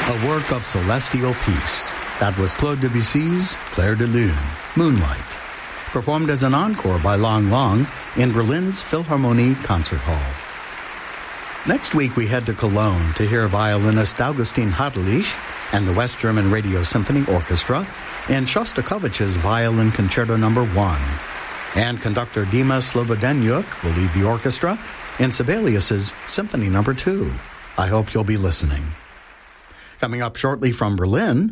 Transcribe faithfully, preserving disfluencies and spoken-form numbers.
A work of celestial peace. That was Claude Debussy's Clair de Lune, Moonlight, performed as an encore by Lang Lang in Berlin's Philharmonie Concert Hall. Next week we head to Cologne to hear violinist Augustin Hadelich and the West German Radio Symphony Orchestra in Shostakovich's Violin Concerto Number One, and conductor Dima Slobodenyuk will lead the orchestra in Sibelius's Symphony Number Two. I hope you'll be listening. Coming up shortly from Berlin,